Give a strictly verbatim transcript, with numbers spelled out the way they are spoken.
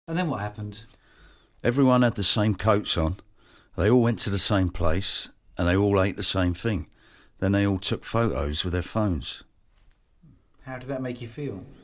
And then what happened? Everyone had the same coats on. They all went to the same place, and they all ate the same thing. Then they all took photos with their phones. How did that make you feel?